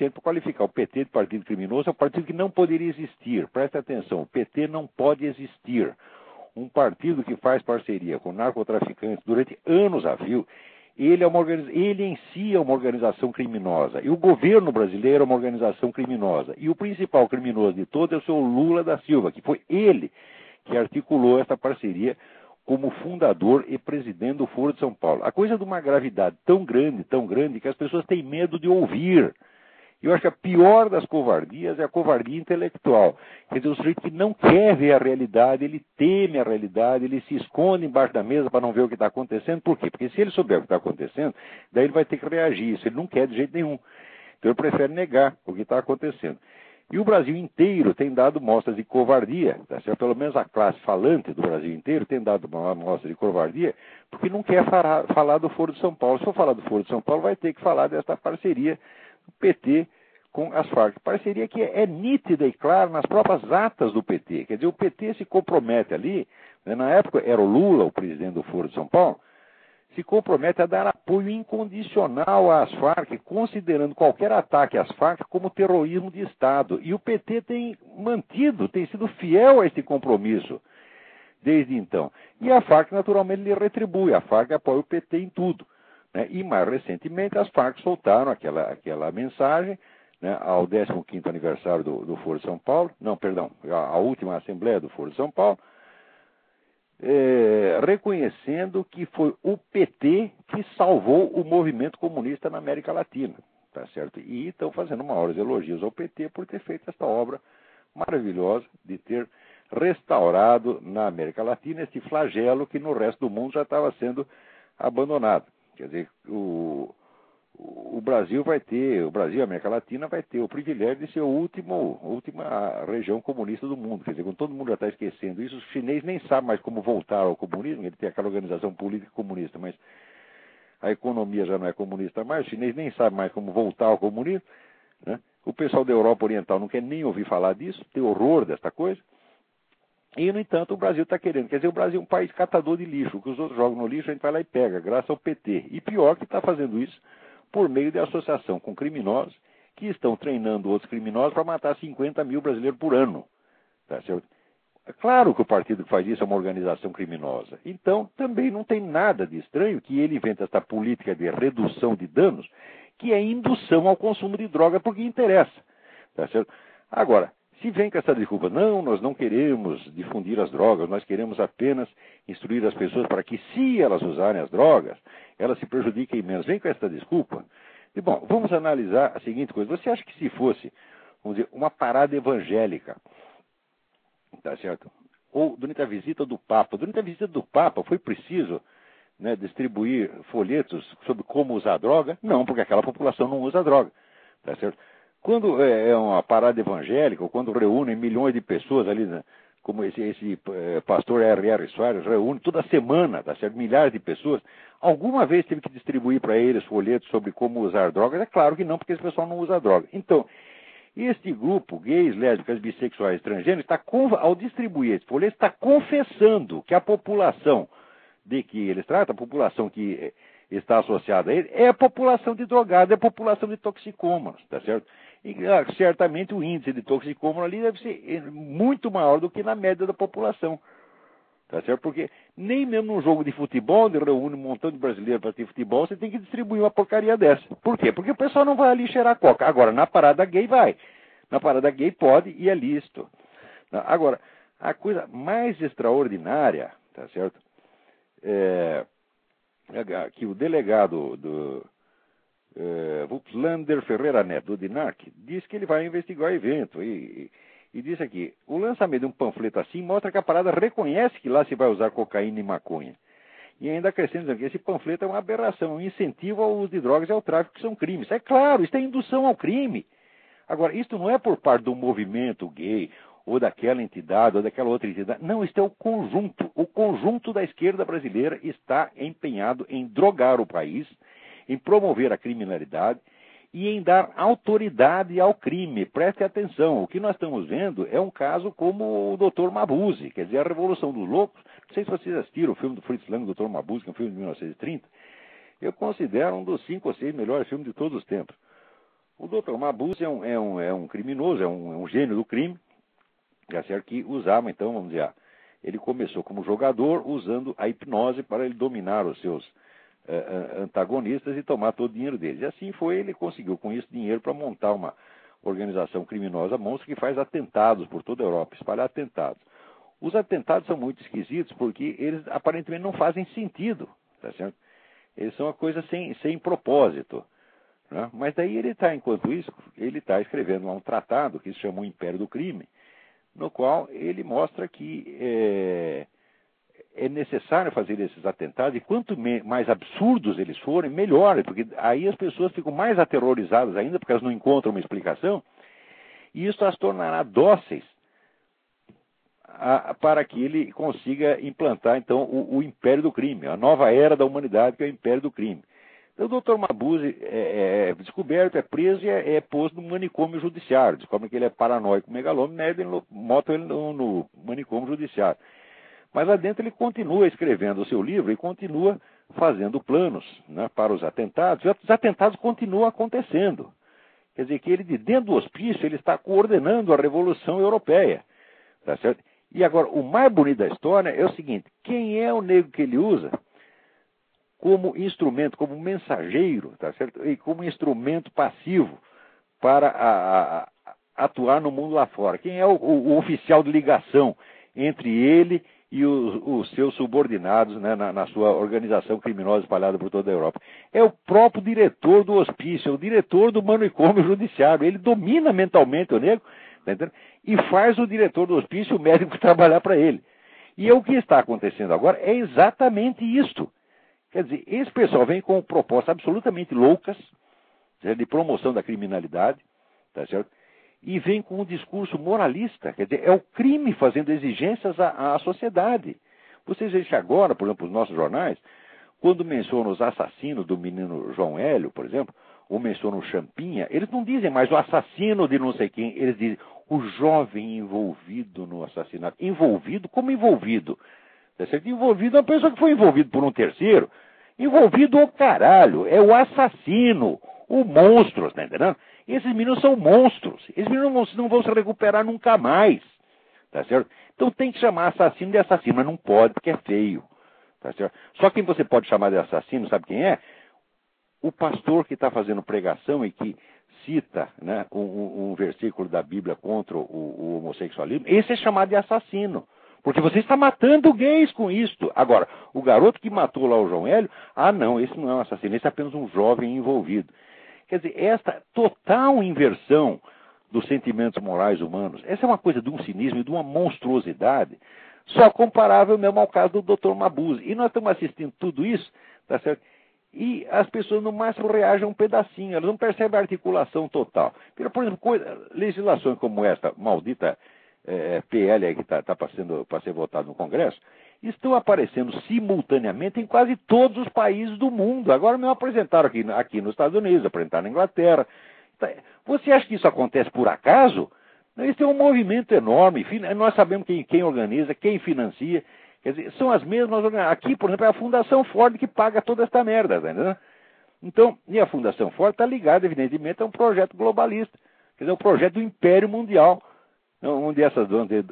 suficiente para qualificar o PT de partido criminoso. É um partido que não poderia existir. Presta atenção, o PT não pode existir. Um partido que faz parceria com narcotraficantes durante anos a fio, ele em si é uma organização criminosa. E o governo brasileiro é uma organização criminosa. E o principal criminoso de todos é o seu Lula da Silva, que foi ele que articulou essa parceria como fundador e presidente do Foro de São Paulo. A coisa é de uma gravidade tão grande, que as pessoas têm medo de ouvir. Eu acho que a pior das covardias é a covardia intelectual. Quer dizer, o sujeito que não quer ver a realidade, ele teme a realidade, ele se esconde embaixo da mesa para não ver o que está acontecendo. Por quê? Porque se ele souber o que está acontecendo, daí ele vai ter que reagir. Isso ele não quer de jeito nenhum. Então ele prefere negar o que está acontecendo. E o Brasil inteiro tem dado mostras de covardia, tá certo? Pelo menos a classe falante do Brasil inteiro tem dado uma mostra de covardia, porque não quer falar do Foro de São Paulo. Se for falar do Foro de São Paulo, vai ter que falar dessa parceria do PT com as Farc. Parceria que é nítida e clara nas próprias atas do PT. Quer dizer, o PT se compromete ali, né, na época era o Lula o presidente do Foro de São Paulo, se compromete a dar apoio incondicional às Farc, considerando qualquer ataque às Farc como terrorismo de Estado. E o PT tem sido fiel a esse compromisso desde então. E a Farc, naturalmente, lhe retribui. A Farc apoia o PT em tudo, né? E mais recentemente as Farc soltaram aquela mensagem, né, ao 15º aniversário do Foro de São Paulo, a última Assembleia do Foro de São Paulo, reconhecendo que foi o PT que salvou o movimento comunista na América Latina, tá certo? E estão fazendo maiores elogios ao PT por ter feito essa obra maravilhosa de ter restaurado na América Latina esse flagelo que no resto do mundo já estava sendo abandonado. Quer dizer, o Brasil e a América Latina vai ter o privilégio de ser a última região comunista do mundo. Quer dizer, quando todo mundo já está esquecendo isso, os chineses nem sabem mais como voltar ao comunismo, ele tem aquela organização política comunista, mas a economia já não é comunista mais, os chineses nem sabem mais como voltar ao comunismo, né? O pessoal da Europa Oriental não quer nem ouvir falar disso, tem horror desta coisa. E, no entanto, o Brasil está querendo. Quer dizer, o Brasil é um país catador de lixo. O que os outros jogam no lixo, a gente vai lá e pega, graças ao PT. E pior que está fazendo isso por meio de associação com criminosos que estão treinando outros criminosos para matar 50 mil brasileiros por ano. Tá certo? É claro que o partido que faz isso é uma organização criminosa. Então, também não tem nada de estranho que ele invente essa política de redução de danos, que é indução ao consumo de droga porque interessa. Tá certo? Agora, se vem com essa desculpa, não, nós não queremos difundir as drogas, nós queremos apenas instruir as pessoas para que, se elas usarem as drogas, elas se prejudiquem menos. Vem com essa desculpa. E, bom, vamos analisar a seguinte coisa. Você acha que se fosse, vamos dizer, uma parada evangélica, tá certo? Ou durante a visita do Papa foi preciso, né, distribuir folhetos sobre como usar droga? Não, porque aquela população não usa droga, tá certo? Quando é uma parada evangélica, ou quando reúnem milhões de pessoas ali, né, como esse pastor R.R. Soares reúne toda semana, tá certo? Milhares de pessoas, alguma vez teve que distribuir para eles folhetos sobre como usar drogas? É claro que não, porque esse pessoal não usa droga. Então, este grupo, gays, lésbicas, bissexuais, transgêneros, ao distribuir esse folheto, está confessando que a população de que eles tratam, a população que está associada a ele, é a população de drogados, é a população de toxicômanos, tá certo? E certamente o índice de toxicômano ali deve ser muito maior do que na média da população, tá certo? Porque nem mesmo num jogo de futebol, onde reúne um montão de brasileiros para ter futebol, você tem que distribuir uma porcaria dessa. Por quê? Porque o pessoal não vai ali cheirar coca. Agora, na parada gay vai. Na parada gay pode e é lícito. Agora, a coisa mais extraordinária, tá certo? Que o delegado do Wuxlander Ferreira Neto, do DINARC, diz que ele vai investigar o evento. E diz aqui, o lançamento de um panfleto assim mostra que a parada reconhece que lá se vai usar cocaína e maconha. E ainda acrescenta dizendo que esse panfleto é uma aberração, um incentivo ao uso de drogas e ao tráfico, que são crimes. É claro, isso é indução ao crime. Agora, isso não é por parte do movimento gay, ou daquela entidade, ou daquela outra entidade. Não, isso é o conjunto. O conjunto da esquerda brasileira está empenhado em drogar o país, em promover a criminalidade e em dar autoridade ao crime. Preste atenção, o que nós estamos vendo é um caso como o Dr. Mabuse, quer dizer, a Revolução dos Loucos. Não sei se vocês assistiram o filme do Fritz Lang, Dr. Mabuse, que é um filme de 1930. Eu considero um dos 5 ou 6 melhores filmes de todos os tempos. O Dr. Mabuse é um criminoso, é um gênio do crime, tá certo? Que usava, então, vamos dizer, ele começou como jogador usando a hipnose para ele dominar os seus antagonistas e tomar todo o dinheiro deles. E assim foi, ele conseguiu com isso dinheiro para montar uma organização criminosa monstra que faz atentados por toda a Europa, espalhar atentados. Os atentados são muito esquisitos porque eles aparentemente não fazem sentido, tá certo? Eles são uma coisa sem propósito, né? Mas daí ele está, enquanto isso, ele está escrevendo um tratado que se chama O Império do Crime, no qual ele mostra que é necessário fazer esses atentados, e quanto mais absurdos eles forem, melhor, porque aí as pessoas ficam mais aterrorizadas ainda, porque elas não encontram uma explicação, e isso as tornará dóceis para que ele consiga implantar, então, o império do crime, a nova era da humanidade, que é o império do crime. Então, o Dr. Mabuse é descoberto, é preso e é posto no manicômio judiciário. Descobrem que ele é paranoico, megalômano, né? Botam ele no manicômio judiciário. Mas lá dentro ele continua escrevendo o seu livro e continua fazendo planos, né, para os atentados. E os atentados continuam acontecendo. Quer dizer que ele, de dentro do hospício, ele está coordenando a Revolução Europeia. Tá certo? E agora, o mais bonito da história é o seguinte: quem é o negro que ele usa como instrumento, como mensageiro, tá certo? E como instrumento passivo para atuar no mundo lá fora? Quem é o oficial de ligação entre ele e os seus subordinados, né, na sua organização criminosa espalhada por toda a Europa? É o próprio diretor do hospício, é o diretor do manicômio judiciário. Ele domina mentalmente o negro, tá entendendo? E faz o diretor do hospício, o médico, trabalhar para ele. E o que está acontecendo agora é exatamente isto. Quer dizer, esse pessoal vem com propostas absolutamente loucas, de promoção da criminalidade, tá certo? E vem com um discurso moralista, quer dizer, é o crime fazendo exigências à sociedade. Vocês veem que agora, por exemplo, os nossos jornais, quando mencionam os assassinos do menino João Hélio, por exemplo, ou mencionam o Champinha, eles não dizem mais o assassino de não sei quem, eles dizem o jovem envolvido no assassinato. Envolvido? Como envolvido? Tá certo? Envolvido é uma pessoa que foi envolvida por um terceiro. Envolvido o caralho, é o assassino, o monstro, tá entendendo? Esses meninos são monstros. Esses meninos não vão se recuperar nunca mais. Tá certo? Então tem que chamar assassino de assassino, mas não pode, porque é feio. Tá certo? Só quem você pode chamar de assassino, sabe quem é? O pastor que está fazendo pregação e que cita, né, um versículo da Bíblia contra o homossexualismo. Esse é chamado de assassino. Porque você está matando gays com isto. Agora, o garoto que matou lá o João Hélio, não, esse não é um assassino, esse é apenas um jovem envolvido. Quer dizer, esta total inversão dos sentimentos morais humanos, essa é uma coisa de um cinismo e de uma monstruosidade, só comparável mesmo ao caso do Dr. Mabuse. E nós estamos assistindo tudo isso, tá certo? E as pessoas no máximo reagem um pedacinho, elas não percebem a articulação total. Por exemplo, legislações como esta maldita PL aí que está para ser votado no Congresso, estão aparecendo simultaneamente em quase todos os países do mundo. Agora me apresentaram aqui nos Estados Unidos, apresentaram na Inglaterra. Você acha que isso acontece por acaso? Isso é um movimento enorme. Nós sabemos quem organiza, quem financia. Quer dizer, são as mesmas organizações. Aqui, por exemplo, é a Fundação Ford que paga toda esta merda. Tá entendendo? Então, e a Fundação Ford está ligada, evidentemente, a um projeto globalista. Quer dizer, o projeto do Império Mundial. Onde essas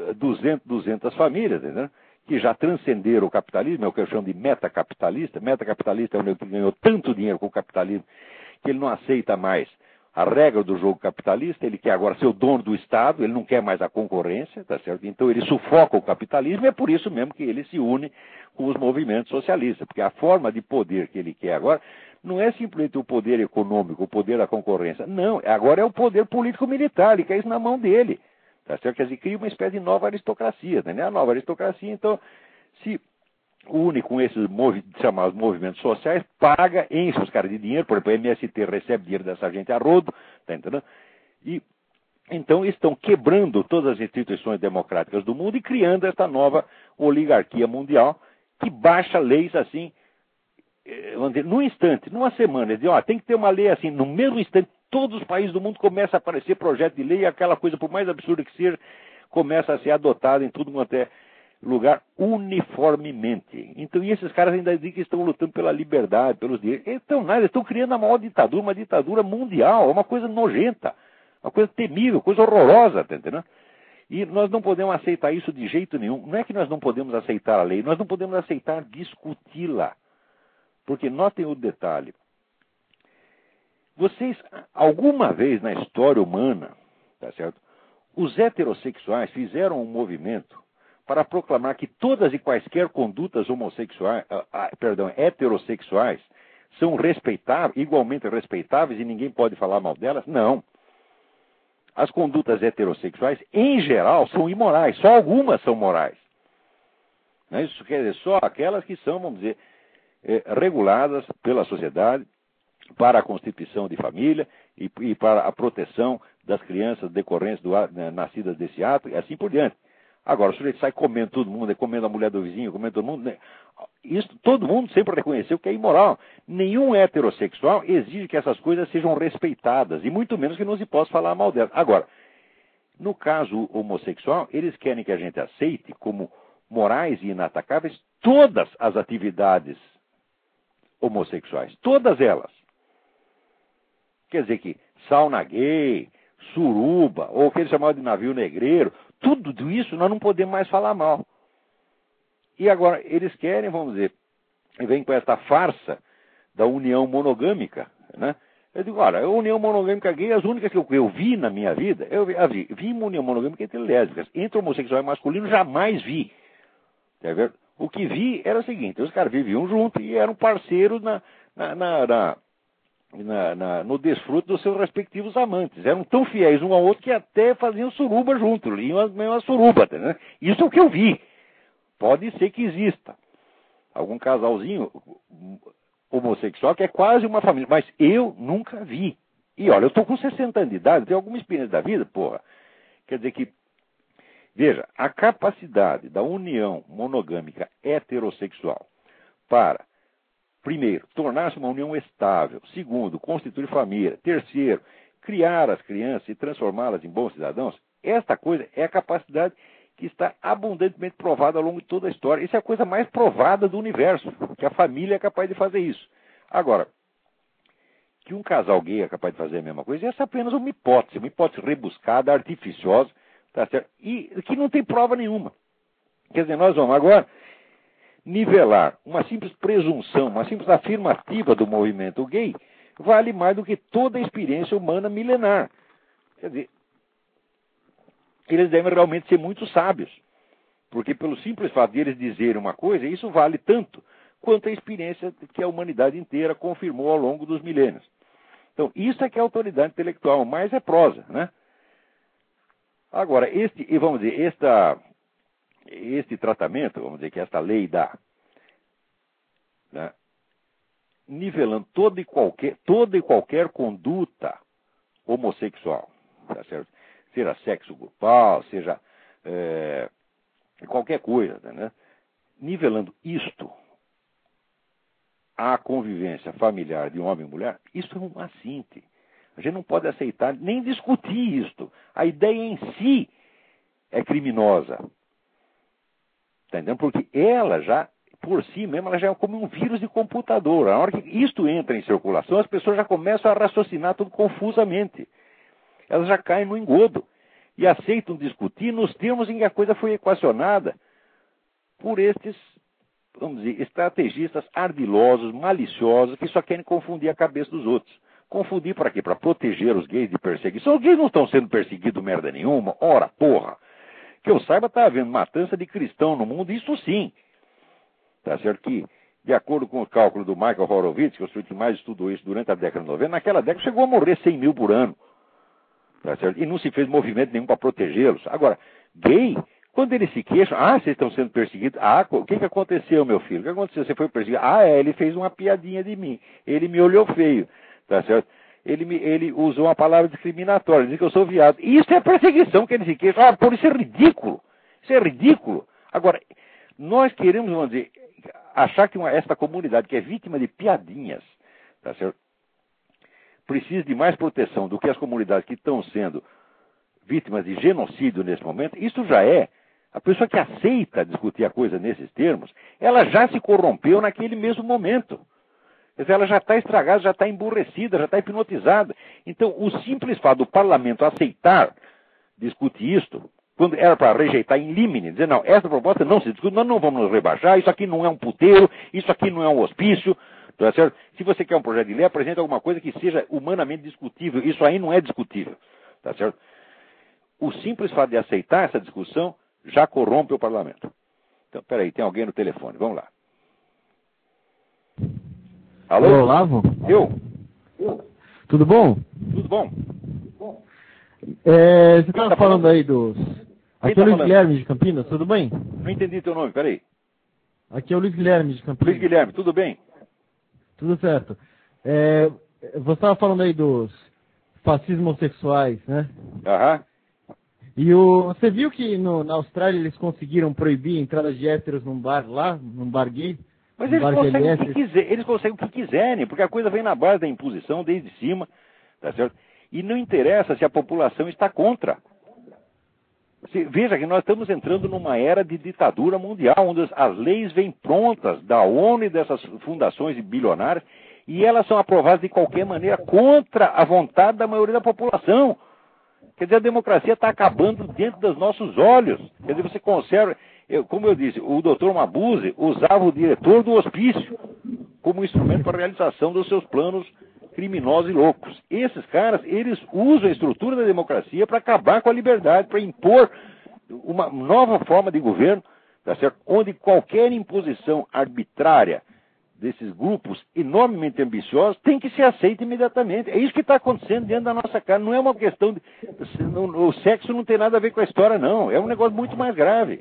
200 famílias, entendeu? Que já transcenderam o capitalismo, é o que eu chamo de metacapitalista. Metacapitalista é o que ganhou tanto dinheiro com o capitalismo que ele não aceita mais a regra do jogo capitalista, ele quer agora ser o dono do Estado, ele não quer mais a concorrência, tá certo? Então ele sufoca o capitalismo e é por isso mesmo que ele se une com os movimentos socialistas, porque a forma de poder que ele quer agora não é simplesmente o poder econômico, o poder da concorrência, não, agora é o poder político-militar, ele quer isso na mão dele. Tá certo? Quer dizer, cria uma espécie de nova aristocracia. Né? A nova aristocracia, então, se une com esses chamados movimentos sociais, paga, enche os caras de dinheiro, por exemplo, o MST recebe dinheiro dessa gente a rodo, tá entendendo? E então estão quebrando todas as instituições democráticas do mundo e criando esta nova oligarquia mundial que baixa leis assim, vamos dizer, num instante, numa semana. Eles dizem, tem que ter uma lei assim, no mesmo instante, todos os países do mundo começam a aparecer projeto de lei e aquela coisa, por mais absurda que seja, começa a ser adotada em tudo quanto é lugar uniformemente. Então, e esses caras ainda dizem que estão lutando pela liberdade, pelos direitos. Eles estão criando a maior ditadura, uma ditadura mundial, uma coisa nojenta, uma coisa temível, coisa horrorosa, tá entendendo? E nós não podemos aceitar isso de jeito nenhum. Não é que nós não podemos aceitar a lei, nós não podemos aceitar discuti-la. Porque notem o detalhe. Vocês, alguma vez na história humana, tá certo? Os heterossexuais fizeram um movimento para proclamar que todas e quaisquer condutas heterossexuais são igualmente respeitáveis e ninguém pode falar mal delas? Não. As condutas heterossexuais, em geral, são imorais. Só algumas são morais. Isso quer dizer, só aquelas que são, vamos dizer, reguladas pela sociedade para a constituição de família e para a proteção das crianças decorrentes nascidas desse ato e assim por diante. Agora, o sujeito sai comendo todo mundo, comendo a mulher do vizinho, comendo todo mundo. Isso todo mundo sempre reconheceu que é imoral. Nenhum heterossexual exige que essas coisas sejam respeitadas, e muito menos que não se possa falar mal delas. Agora, no caso homossexual, eles querem que a gente aceite como morais e inatacáveis todas as atividades homossexuais. Todas elas. Quer dizer que sauna gay, suruba, ou o que eles chamavam de navio negreiro, tudo isso nós não podemos mais falar mal. E agora, eles querem, vamos dizer, vem com essa farsa da união monogâmica, né? Eu digo, olha, a união monogâmica gay, as únicas que eu vi na minha vida, vi uma união monogâmica entre lésbicas. Entre homossexual e masculino, jamais vi. Tá vendo? O que vi era o seguinte, os caras viviam juntos e eram parceiros no desfrute dos seus respectivos amantes. Eram tão fiéis um ao outro que até faziam suruba juntos, iam uma suruba. Né? Isso é o que eu vi. Pode ser que exista algum casalzinho homossexual que é quase uma família, mas eu nunca vi. E olha, eu estou com 60 anos de idade, tenho alguma experiência da vida, porra. Quer dizer que, veja, a capacidade da união monogâmica heterossexual para, primeiro, tornar-se uma união estável. Segundo, constituir família. Terceiro, criar as crianças e transformá-las em bons cidadãos. Esta coisa é a capacidade que está abundantemente provada ao longo de toda a história. Isso é a coisa mais provada do universo, que a família é capaz de fazer isso. Agora, que um casal gay é capaz de fazer a mesma coisa, essa é apenas uma hipótese rebuscada, artificiosa, tá certo? E que não tem prova nenhuma. Quer dizer, nós vamos agora nivelar uma simples presunção, uma simples afirmativa do movimento gay, vale mais do que toda a experiência humana milenar. Quer dizer, eles devem realmente ser muito sábios, porque pelo simples fato de eles dizerem uma coisa, isso vale tanto quanto a experiência que a humanidade inteira confirmou ao longo dos milênios. Então, isso é que é a autoridade intelectual, mais é prosa, né? Agora, este tratamento, vamos dizer que esta lei dá, né, nivelando toda e qualquer conduta homossexual, tá certo? Seja sexo grupal, seja qualquer coisa, né? Nivelando isto à convivência familiar de homem e mulher, isso é um assinte. A gente não pode aceitar nem discutir isto. A ideia em si é criminosa. Tá entendendo? Porque ela já, por si mesma, ela já é como um vírus de computador. A hora que isto entra em circulação, as pessoas já começam a raciocinar tudo confusamente. Elas já caem no engodo e aceitam discutir nos termos em que a coisa foi equacionada por estes, vamos dizer, estrategistas ardilosos, maliciosos, que só querem confundir a cabeça dos outros. Confundir para quê? Para proteger os gays de perseguição. Os gays não estão sendo perseguidos merda nenhuma. Ora, porra. Que eu saiba, está havendo matança de cristão no mundo, isso sim. Tá certo que, de acordo com o cálculo do Michael Horowitz, que é o sujeito que mais estudou isso durante a década de 90, naquela década chegou a morrer 100 mil por ano. Tá certo? E não se fez movimento nenhum para protegê-los. Agora, gay, quando eles se queixam, vocês estão sendo perseguidos. O que aconteceu, meu filho? O que aconteceu? Você foi perseguido? Ele fez uma piadinha de mim. Ele me olhou feio. Tá certo? Ele usou uma palavra discriminatória, disse que eu sou viado. Isso é perseguição que eles se queixam. Por isso é ridículo. Isso é ridículo. Agora, nós queremos, vamos dizer, achar que esta comunidade que é vítima de piadinhas, tá certo? Precisa de mais proteção do que as comunidades que estão sendo vítimas de genocídio nesse momento. Isso já é A pessoa que aceita discutir a coisa nesses termos, ela já se corrompeu naquele mesmo momento. Quer dizer, ela já está estragada, já está emburrecida, já está hipnotizada. Então, o simples fato do parlamento aceitar discutir isto, quando era para rejeitar em limine, dizer, não, essa proposta não se discute, nós não vamos nos rebaixar, isso aqui não é um puteiro, isso aqui não é um hospício, tá certo? Se você quer um projeto de lei, apresente alguma coisa que seja humanamente discutível, isso aí não é discutível, tá certo? O simples fato de aceitar essa discussão já corrompe o parlamento. Então, peraí, tem alguém no telefone, vamos lá. Alô? Alô, Olavo? Eu? Tudo bom? Tudo bom? Você estava falando aí dos... Aqui tá é o Luiz falando? Guilherme de Campinas, tudo bem? Não entendi teu nome, peraí. Aqui é o Luiz Guilherme de Campinas. Luiz Guilherme, tudo bem? Tudo certo. Você estava falando aí dos fascismos homossexuais, né? Aham. E você viu que na Austrália eles conseguiram proibir a entrada de héteros num bar lá, num bar gay? Mas Num eles bar conseguem, GLS? eles conseguem o que quiserem, porque a coisa vem na base da imposição desde cima, tá certo? E não interessa se a população está contra. Veja que nós estamos entrando numa era de ditadura mundial, onde as leis vêm prontas da ONU e dessas fundações bilionárias, e elas são aprovadas de qualquer maneira contra a vontade da maioria da população. Quer dizer, a democracia está acabando dentro dos nossos olhos. Quer dizer, você conserva... como eu disse, o doutor Mabuse usava o diretor do hospício como instrumento para a realização dos seus planos criminosos e loucos. Esses caras, eles usam a estrutura da democracia para acabar com a liberdade, para impor uma nova forma de governo, tá certo? Onde qualquer imposição arbitrária desses grupos enormemente ambiciosos tem que ser aceita imediatamente. É isso que está acontecendo dentro da nossa cara. Não é uma questão de... O sexo não tem nada a ver com a história, não. É um negócio muito mais grave.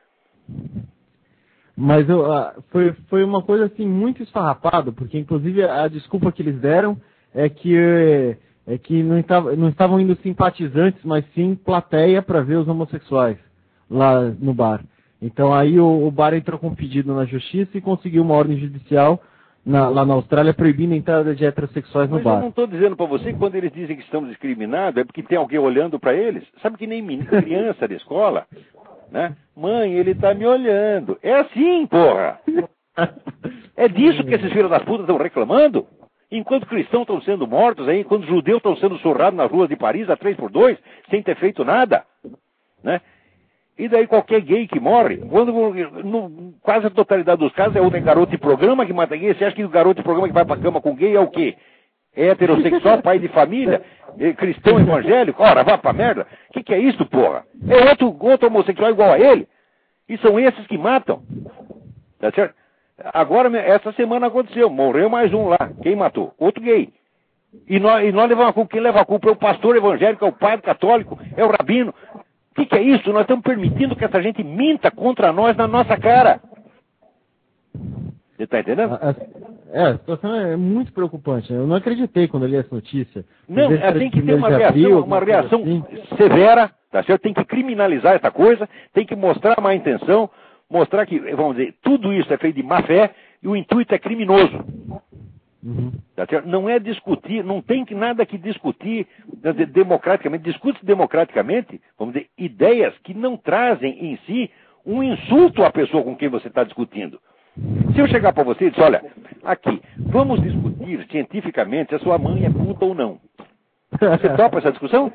Mas foi uma coisa assim muito esfarrapada, porque inclusive a desculpa que eles deram é que não estavam indo simpatizantes, mas sim plateia para ver os homossexuais lá no bar. Então aí o bar entrou com um pedido na justiça e conseguiu uma ordem judicial lá na Austrália proibindo a entrada de heterossexuais no bar. Mas eu não estou dizendo para você que quando eles dizem que estamos discriminados é porque tem alguém olhando para eles. Sabe que nem criança de escola, né? Mãe, ele está me olhando. É assim, porra! É disso que esses filhos das putas estão reclamando? Enquanto cristãos estão sendo mortos aí, enquanto judeus estão sendo surrados nas ruas de Paris a 3x2, sem ter feito nada, né? E daí qualquer gay que morre, quando quase a totalidade dos casos é o garoto de programa que mata gay. Você acha que o garoto de programa que vai pra cama com gay é o quê? É heterossexual, pai de família, cristão evangélico? Ora, vá pra merda. O que é isso, porra? É outro homossexual igual a ele? E são esses que matam. Tá certo? Agora, essa semana aconteceu, morreu mais um lá. Quem matou? Outro gay. E nós levamos a culpa. Quem leva a culpa é o pastor evangélico, é o padre católico, é o rabino. O que é isso? Nós estamos permitindo que essa gente minta contra nós na nossa cara. Você está entendendo? A situação é muito preocupante. Eu não acreditei quando eu li essa notícia. Não, tem que ter uma reação assim severa, tá certo? Tem que criminalizar essa coisa, tem que mostrar má intenção, mostrar que, vamos dizer, tudo isso é feito de má fé e o intuito é criminoso. Uhum. Tá certo? Não é discutir, não tem nada que discutir democraticamente. Discute democraticamente, vamos dizer, ideias que não trazem em si um insulto à pessoa com quem você está discutindo. Se eu chegar para você e dizer, olha, aqui, vamos discutir cientificamente se a sua mãe é puta ou não. Você topa essa discussão?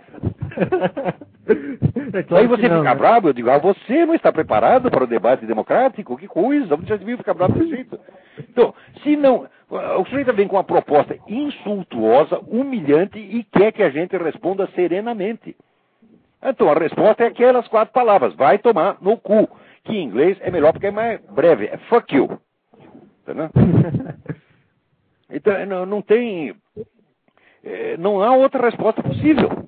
Claro. Aí você fica bravo, eu digo, você não está preparado para o debate democrático? Que coisa, você já devia ficar bravo desse jeito. Então, se não, o sujeito vem com uma proposta insultuosa, humilhante e quer que a gente responda serenamente. Então, a resposta é aquelas 4 palavras, vai tomar no cu, que em inglês é melhor porque é mais breve, é fuck you. Entendeu? Então, não tem... não há outra resposta possível.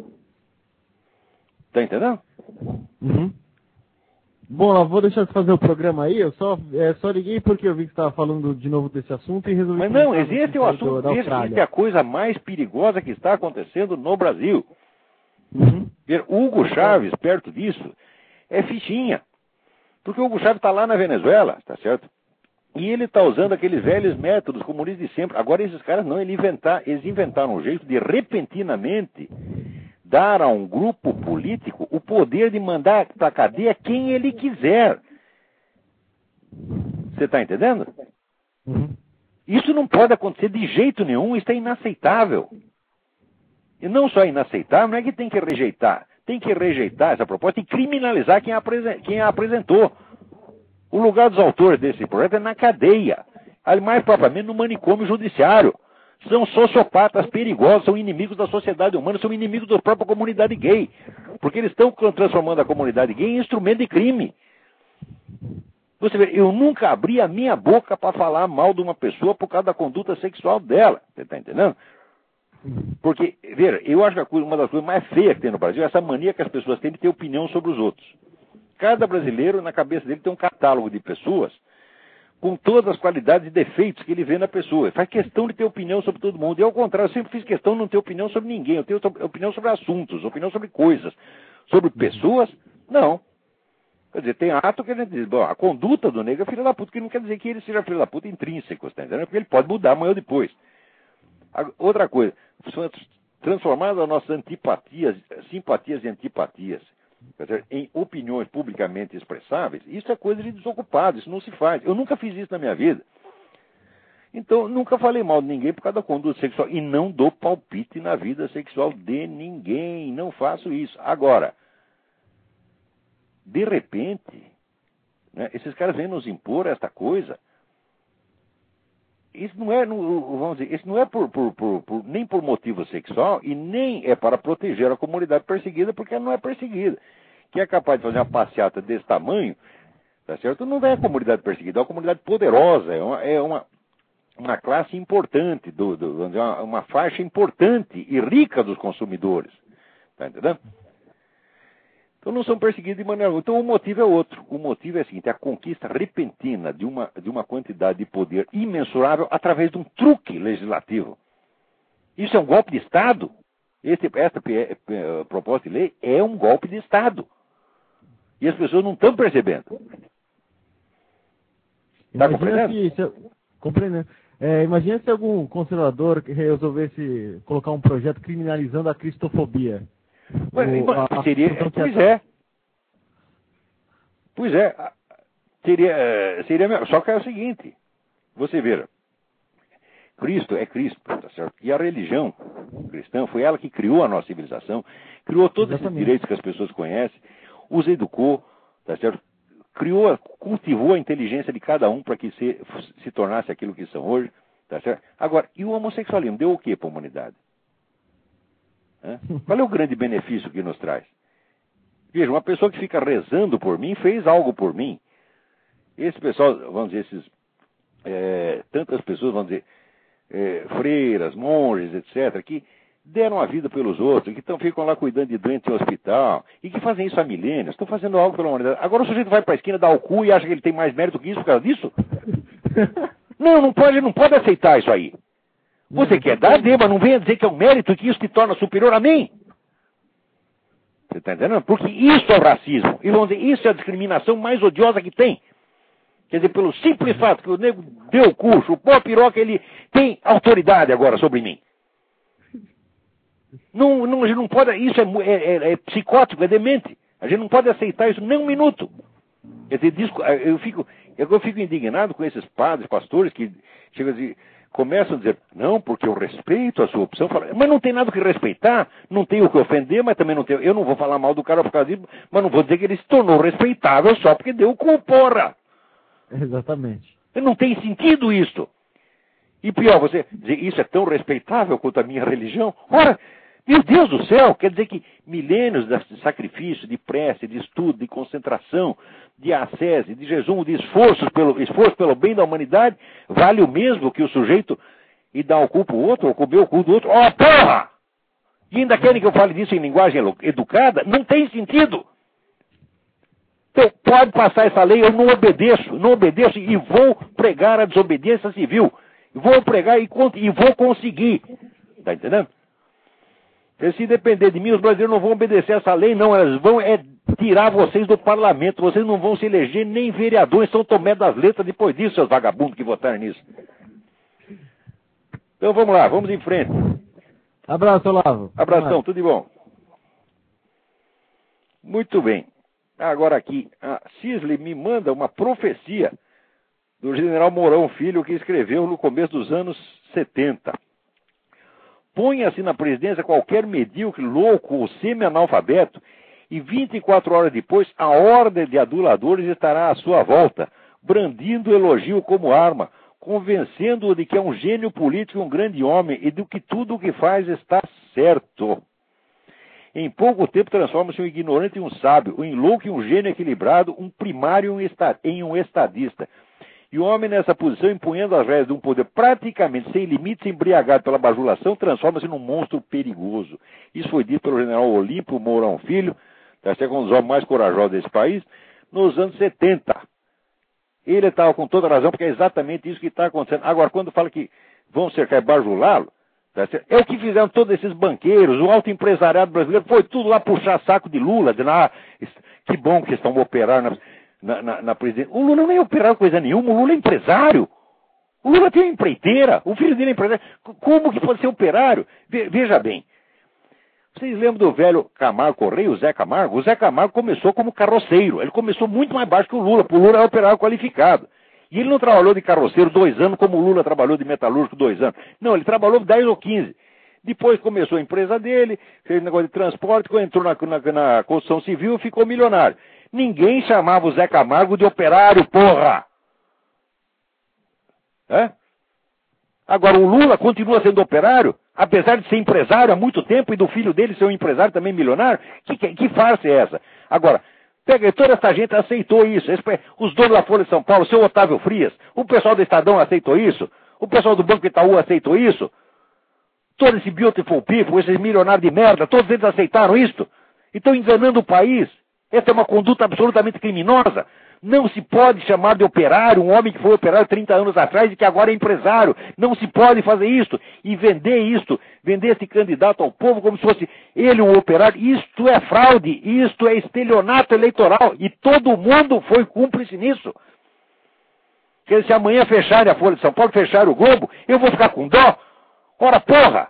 Tá entendendo? Uhum. Bom, eu vou deixar de fazer o programa aí. Eu só liguei porque eu vi que você estava falando de novo desse assunto e resolvi... Mas não, existe o assunto, existe a coisa mais perigosa que está acontecendo no Brasil. Uhum. Hugo Chávez, perto disso, é fichinha. Porque o Hugo Chávez está lá na Venezuela, tá certo? E ele está usando aqueles velhos métodos comunistas de sempre. Agora esses caras não, eles inventaram um jeito de repentinamente dar a um grupo político o poder de mandar para a cadeia quem ele quiser. Você está entendendo? Uhum. Isso não pode acontecer de jeito nenhum, isso é inaceitável. E não só inaceitável, não é que tem que rejeitar. Tem que rejeitar essa proposta e criminalizar quem a apresentou. O lugar dos autores desse projeto é na cadeia. Ali, mais propriamente no manicômio judiciário. São sociopatas perigosos, são inimigos da sociedade humana, são inimigos da própria comunidade gay. Porque eles estão transformando a comunidade gay em instrumento de crime. Você vê, eu nunca abri a minha boca para falar mal de uma pessoa por causa da conduta sexual dela. Você está entendendo? Porque, veja, eu acho que uma das coisas mais feias que tem no Brasil é essa mania que as pessoas têm de ter opinião sobre os outros. Cada brasileiro, na cabeça dele, tem um catálogo de pessoas com todas as qualidades e defeitos que ele vê na pessoa. Ele faz questão de ter opinião sobre todo mundo. E, ao contrário, eu sempre fiz questão de não ter opinião sobre ninguém. Eu tenho opinião sobre assuntos, opinião sobre coisas. Sobre pessoas, não. Quer dizer, tem ato que a gente diz, bom, a conduta do negro é filho da puta, que não quer dizer que ele seja filho da puta intrínseco, tá entendendo? Porque ele pode mudar amanhã ou depois. Outra coisa, transformar as nossas antipatias, simpatias e antipatias, quer dizer, em opiniões publicamente expressáveis, isso é coisa de desocupado, isso não se faz. Eu nunca fiz isso na minha vida. Então, nunca falei mal de ninguém por causa da conduta sexual. E não dou palpite na vida sexual de ninguém. Não faço isso. Agora, de repente, né, esses caras vêm nos impor esta coisa. Isso não é, vamos dizer, isso não é nem por motivo sexual e nem é para proteger a comunidade perseguida, porque ela não é perseguida. Quem é capaz de fazer uma passeata desse tamanho, tá certo? Não é a comunidade perseguida, é uma comunidade poderosa, é uma classe importante, vamos dizer, uma faixa importante e rica dos consumidores. Tá entendendo? Então não são perseguidos de maneira alguma. Então o motivo é outro. O motivo é o seguinte, a conquista repentina de uma quantidade de poder imensurável através de um truque legislativo. Isso é um golpe de Estado. Esta proposta de lei é um golpe de Estado. E as pessoas não estão percebendo. Está compreendendo? Compreendendo. Imagina se algum conservador resolvesse colocar um projeto criminalizando a cristofobia. Pois é. Seria. Só que é o seguinte. Você vê, Cristo é Cristo, tá certo? E a religião cristã foi ela que criou a nossa civilização, criou todos esses direitos que as pessoas conhecem, os educou, tá certo? Cultivou a inteligência de cada um para que se tornasse aquilo que são hoje, tá certo? Agora, e o homossexualismo deu o que para a humanidade? Qual é o grande benefício que nos traz? Veja, uma pessoa que fica rezando por mim fez algo por mim. Esse pessoal, vamos dizer, tantas pessoas, vamos dizer, freiras, monges, etc., que deram a vida pelos outros, que ficam lá cuidando de doentes em hospital, e que fazem isso há milênios, estão fazendo algo pela humanidade. Agora o sujeito vai para a esquina, dá o cu e acha que ele tem mais mérito que isso por causa disso? Não pode aceitar isso aí. Você quer dar, mas não venha dizer que é um mérito que isso te torna superior a mim. Você está entendendo? Porque isso é o racismo. E vamos dizer, isso é a discriminação mais odiosa que tem. Quer dizer, pelo simples fato que o nego deu o cu, chupou a piroca, ele tem autoridade agora sobre mim. A gente não pode, isso é psicótico, é demente. A gente não pode aceitar isso nem um minuto. Quer dizer, eu fico indignado com esses padres, pastores que chegam a dizer, começam a dizer, não, porque eu respeito a sua opção. Mas não tem nada o que respeitar, não tem o que ofender, mas também não tem. Eu não vou falar mal do cara por causa disso, mas não vou dizer que ele se tornou respeitável só porque deu o cu, porra. Exatamente. Não tem sentido isso. E pior, você dizer, isso é tão respeitável quanto a minha religião? Ora, meu Deus do céu, quer dizer que milênios de sacrifício, de prece, de estudo, de concentração, de ascese, de jejum, de esforço pelo bem da humanidade, vale o mesmo que o sujeito ir dar o cu pro outro, ou comer o cu do outro? Oh, porra! E ainda querem que eu fale disso em linguagem educada? Não tem sentido. Então, pode passar essa lei, eu não obedeço e vou pregar a desobediência civil. Vou pregar e vou conseguir. Tá entendendo? Se depender de mim, os brasileiros não vão obedecer essa lei, não. Elas vão tirar vocês do parlamento. Vocês não vão se eleger nem vereador em São Tomé das Letras depois disso, seus vagabundos que votaram nisso. Então vamos lá, vamos em frente. Abraço, Olavo. Abração, tudo de bom. Muito bem. Agora aqui, a Sisley me manda uma profecia do general Mourão Filho, que escreveu no começo dos anos 70. Ponha-se na presidência qualquer medíocre, louco ou semi-analfabeto, e 24 horas depois a ordem de aduladores estará à sua volta, brandindo o elogio como arma, convencendo-o de que é um gênio político e um grande homem, e de que tudo o que faz está certo. Em pouco tempo transforma-se um ignorante em um sábio, um louco em um gênio equilibrado, um primário em um estadista. E o homem nessa posição, empunhando as rédeas de um poder praticamente sem limites, embriagado pela bajulação, transforma-se num monstro perigoso. Isso foi dito pelo general Olímpio Mourão Filho, que é um dos homens mais corajosos desse país, nos anos 70. Ele estava com toda razão, porque é exatamente isso que está acontecendo. Agora, quando fala que vão cercar e bajulá-lo, é o que fizeram todos esses banqueiros, o alto empresariado brasileiro, foi tudo lá puxar saco de Lula, dizendo, que bom que estão operando na presidência. O Lula não é operar coisa nenhuma, o Lula é empresário. O Lula tem uma empreiteira, o filho dele é empresário. Como que pode ser operário? Veja bem, vocês lembram do velho Camargo Correia, o Zé Camargo? O Zé Camargo começou como carroceiro, ele começou muito mais baixo que o Lula é operário qualificado. E ele não trabalhou de carroceiro 2 anos, como o Lula trabalhou de metalúrgico 2 anos. Não, ele trabalhou 10 ou 15. Depois começou a empresa dele, fez negócio de transporte, entrou na construção civil e ficou milionário. Ninguém chamava o Zé Camargo de operário, porra! Agora, o Lula continua sendo operário, apesar de ser empresário há muito tempo e do filho dele ser um empresário também milionário. Que farsa é essa? Agora, toda essa gente aceitou isso. Os donos da Folha de São Paulo, o seu Otávio Frias, o pessoal do Estadão aceitou isso, o pessoal do Banco Itaú aceitou isso, todo esse beautiful people, esses milionários de merda, todos eles aceitaram isso. E estão enganando o país. Essa é uma conduta absolutamente criminosa. Não se pode chamar de operário um homem que foi operário 30 anos atrás e que agora é empresário. Não se pode fazer isso e vender esse candidato ao povo como se fosse ele um operário. Isto é fraude, isto é estelionato eleitoral e todo mundo foi cúmplice nisso. Quer dizer, se amanhã fecharem a Folha de São Paulo, fecharem o Globo, eu vou ficar com dó? Ora, porra!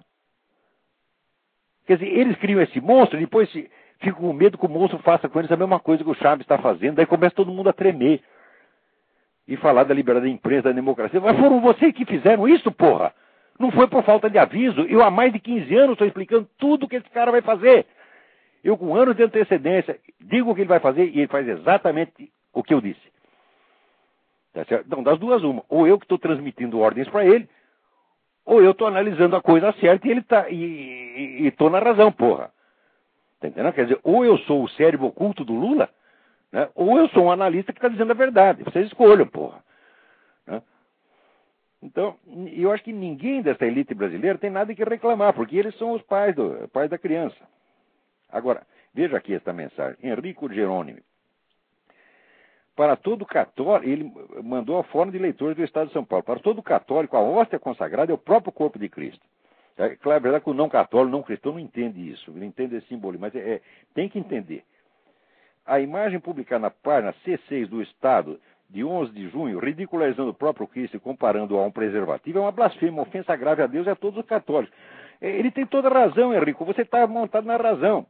Quer dizer, eles criam esse monstro e depois ficam com medo que o monstro faça com eles a mesma coisa que o Chaves está fazendo. Daí começa todo mundo a tremer. E falar da liberdade da imprensa, da democracia. Mas foram vocês que fizeram isso, porra! Não foi por falta de aviso. Eu há mais de 15 anos estou explicando tudo o que esse cara vai fazer. Eu com anos de antecedência digo o que ele vai fazer e ele faz exatamente o que eu disse. Tá certo? Então, das duas uma. Ou eu que estou transmitindo ordens para ele, ou eu estou analisando a coisa certa e ele tá e estou na razão, porra. Tá entendendo? Quer dizer, ou eu sou o cérebro oculto do Lula, né, ou eu sou um analista que está dizendo a verdade. Vocês escolham, porra. Né? Então, eu acho que ninguém dessa elite brasileira tem nada que reclamar, porque eles são os pais da criança. Agora, veja aqui esta mensagem. Enrico Jerônimo. Para todo católico, ele mandou a forma de leitores do Estado de São Paulo. Para todo católico, a hóstia consagrada é o próprio corpo de Cristo. É claro, é verdade que o não católico, não cristão, não entende isso. Ele entende esse simbolismo, mas tem que entender. A imagem publicada na página C6 do Estado, de 11 de junho, ridicularizando o próprio Cristo e comparando-o a um preservativo, é uma blasfêmia, uma ofensa grave a Deus e a todos os católicos. Ele tem toda a razão, Henrico. Você está montado na razão.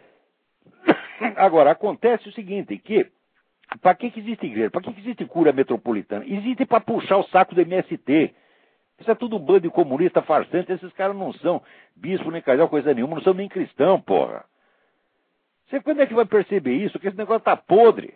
Agora, acontece o seguinte, que para que existe igreja? Para que existe cura metropolitana? Existe para puxar o saco do MST. Isso é tudo bando de comunista farsante. Esses caras não são bispo nem cardeal, coisa nenhuma. Não são nem cristão, porra. Você quando é que vai perceber isso? Que esse negócio está podre.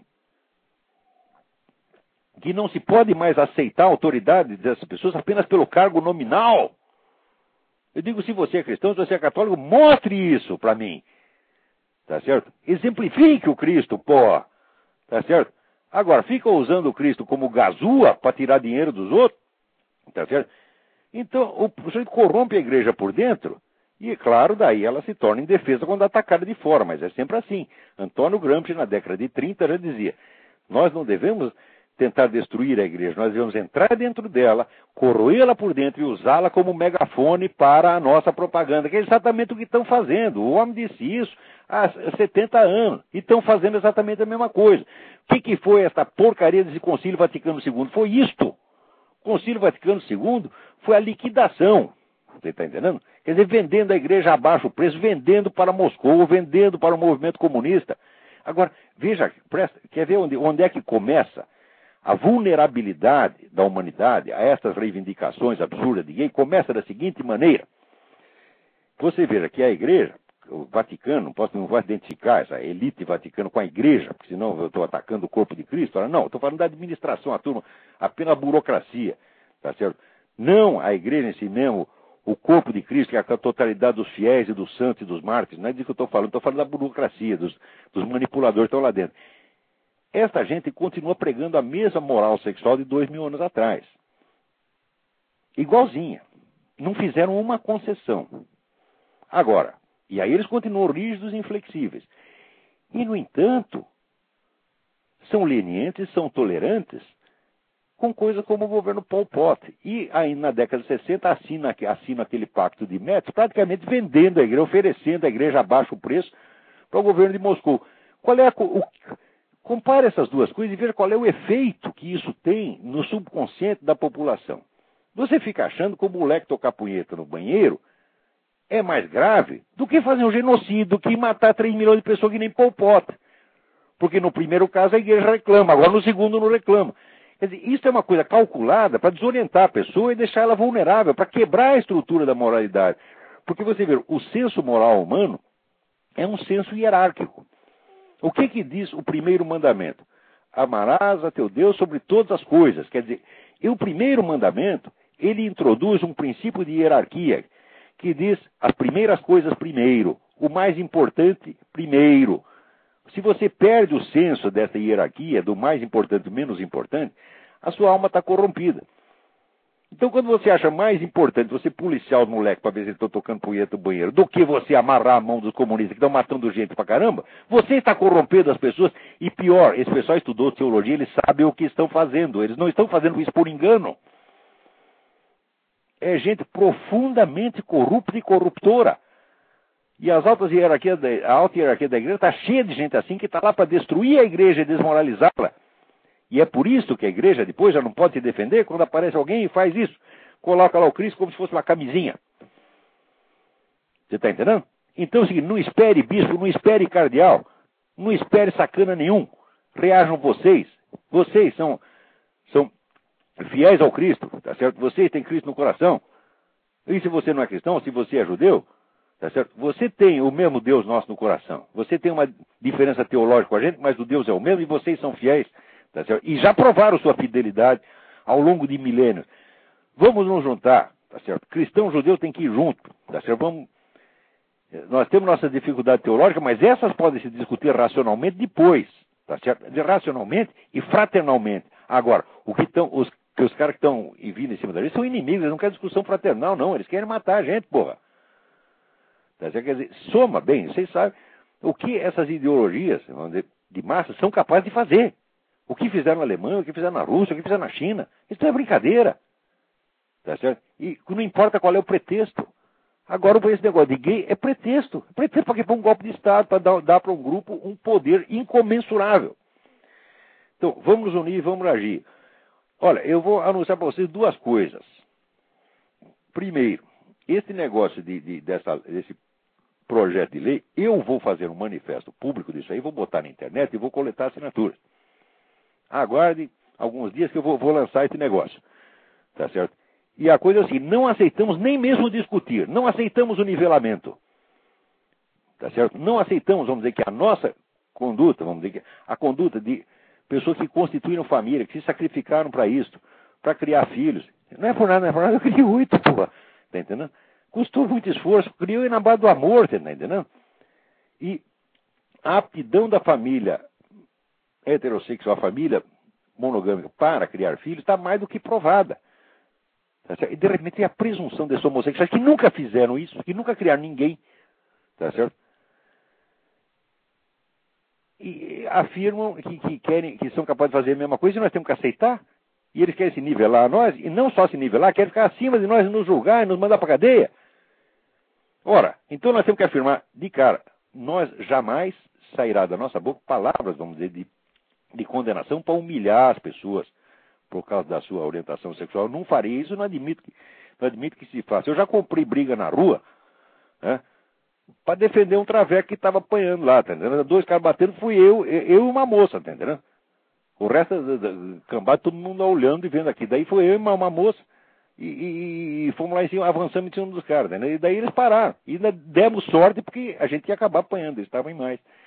Que não se pode mais aceitar a autoridade dessas pessoas apenas pelo cargo nominal. Eu digo, se você é cristão, se você é católico, mostre isso para mim. Tá certo? Exemplifique o Cristo, porra. Tá certo? Agora, fica usando o Cristo como gazua para tirar dinheiro dos outros. Tá certo? Então, o sujeito corrompe a igreja por dentro e, claro, daí ela se torna indefesa quando atacada de fora, mas é sempre assim. Antônio Gramsci, na década de 30, já dizia, nós não devemos tentar destruir a igreja, nós devemos entrar dentro dela, corroê-la por dentro e usá-la como megafone para a nossa propaganda, que é exatamente o que estão fazendo. O homem disse isso há 70 anos e estão fazendo exatamente a mesma coisa. O que foi esta porcaria desse Concílio Vaticano II? Foi isto. O Concílio Vaticano II foi a liquidação. Você está entendendo? Quer dizer, vendendo a igreja a baixo preço, vendendo para Moscou, vendendo para o movimento comunista. Agora, veja, quer ver onde é que começa a vulnerabilidade da humanidade a essas reivindicações absurdas de gay? Começa da seguinte maneira. Você veja que a igreja, o Vaticano, não vou identificar essa elite vaticana com a igreja, porque senão eu estou atacando o corpo de Cristo. Não, estou falando da administração, a turma, apenas a burocracia, tá certo? Não a igreja em si mesmo, o corpo de Cristo, que é a totalidade dos fiéis e dos santos e dos mártires. Não é disso que eu estou falando da burocracia, dos manipuladores que estão lá dentro. Esta gente continua pregando a mesma moral sexual de 2000 anos atrás. Igualzinha. Não fizeram uma concessão. Agora, e aí eles continuam rígidos e inflexíveis. E, no entanto, são lenientes, são tolerantes com coisas como o governo Pol Pot. E aí, na década de 60, assina aquele pacto de Metz, praticamente vendendo a igreja, oferecendo a igreja a baixo preço para o governo de Moscou. Qual é compare essas duas coisas e veja qual é o efeito que isso tem no subconsciente da população. Você fica achando que o moleque tocar punheta no banheiro é mais grave do que fazer um genocídio, do que matar 3 milhões de pessoas que nem Pol Pot. Porque no primeiro caso a igreja reclama, agora no segundo não reclama. Quer dizer, isso é uma coisa calculada para desorientar a pessoa e deixar ela vulnerável, para quebrar a estrutura da moralidade. Porque você vê, o senso moral humano é um senso hierárquico. O que diz o primeiro mandamento? Amarás a teu Deus sobre todas as coisas. Quer dizer, o primeiro mandamento, ele introduz um princípio de hierarquia, que diz as primeiras coisas primeiro, o mais importante primeiro. Se você perde o senso dessa hierarquia, do mais importante e menos importante, a sua alma está corrompida. Então, quando você acha mais importante você policiar os moleques para ver se eles estão tocando punheta no banheiro, do que você amarrar a mão dos comunistas que estão matando gente pra caramba, você está corrompendo as pessoas. E pior, esse pessoal estudou teologia, eles sabem o que estão fazendo. Eles não estão fazendo isso por engano. É gente profundamente corrupta e corruptora. E a alta hierarquia da igreja está cheia de gente assim que está lá para destruir a igreja e desmoralizá-la. E é por isso que a igreja depois já não pode se defender quando aparece alguém e faz isso. Coloca lá o Cristo como se fosse uma camisinha. Você está entendendo? Então é o seguinte, não espere bispo, não espere cardeal, não espere sacana nenhum. Reajam vocês. Vocês são fiéis ao Cristo, tá certo? Vocês têm Cristo no coração. E se você não é cristão, se você é judeu, tá certo? Você tem o mesmo Deus nosso no coração. Você tem uma diferença teológica com a gente, mas o Deus é o mesmo e vocês são fiéis. Tá certo? E já provaram sua fidelidade ao longo de milênios. Vamos nos juntar, tá certo? Cristão e judeu tem que ir junto, tá certo? Nós temos nossa dificuldade teológica, mas essas podem se discutir racionalmente depois, tá certo? Racionalmente e fraternalmente. Agora, os caras que estão vindo em cima da gente são inimigos, eles não querem discussão fraternal, não, eles querem matar a gente, porra. Tá certo? Quer dizer, soma bem, vocês sabem o que essas ideologias, vamos dizer, de massa são capazes de fazer. O que fizeram na Alemanha, o que fizeram na Rússia, o que fizeram na China. Isso não é brincadeira. Tá certo? E não importa qual é o pretexto. Agora, esse negócio de gay é pretexto. É pretexto para que um golpe de Estado, para dar para um grupo um poder incomensurável. Então, vamos nos unir, vamos agir. Olha, eu vou anunciar para vocês duas coisas. Primeiro, esse negócio desse projeto de lei, eu vou fazer um manifesto público disso aí, vou botar na internet e vou coletar assinaturas. Aguarde alguns dias que eu vou lançar esse negócio. Tá certo? E a coisa é assim, não aceitamos nem mesmo discutir, não aceitamos o nivelamento. Tá certo? Não aceitamos, vamos dizer, que a nossa conduta, vamos dizer, que a conduta de pessoas que constituíram família, que se sacrificaram para isso, para criar filhos. Não é por nada, eu criei 8, porra. Tá entendendo? Custou muito esforço, criou na base do amor, tá entendendo? E a aptidão da família heterossexual, a família monogâmica para criar filhos, está mais do que provada. Tá certo? E de repente tem a presunção desses homossexuais que nunca fizeram isso, que nunca criaram ninguém. Tá certo? E afirmam que são capazes de fazer a mesma coisa e nós temos que aceitar. E eles querem se nivelar a nós, e não só se nivelar, querem ficar acima de nós e nos julgar e nos mandar para a cadeia. Ora, então nós temos que afirmar de cara, nós jamais sairá da nossa boca palavras, vamos dizer, de condenação para humilhar as pessoas por causa da sua orientação sexual. Eu não farei isso, não admito que se faça. Eu já comprei briga na rua, né, para defender um traveco que estava apanhando lá, tá entendendo? 2 caras batendo, fui eu e uma moça, tá entendendo? O resto da cambada, todo mundo olhando e vendo aqui. Daí foi eu e uma moça e fomos lá em cima, avançamos em cima dos caras, tá entendendo? E daí eles pararam. E ainda demos sorte porque a gente ia acabar apanhando, eles estavam em mais.